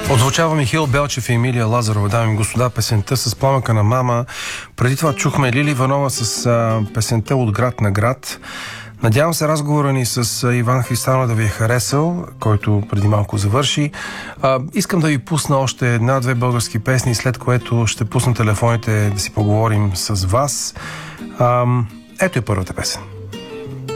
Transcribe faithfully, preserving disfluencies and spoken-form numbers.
Отзвучава Михаил Белчев и Емилия Лазарова, дами и господа, песента с Пламъка на мама. Преди това чухме Лили Иванова с а, песента От град на град. Надявам се разговора ни с Иван Христанов да ви е харесал, който преди малко завърши. А, искам да ви пусна още една-две български песни, след което ще пусна телефоните да си поговорим с вас. А, ето е първата песен.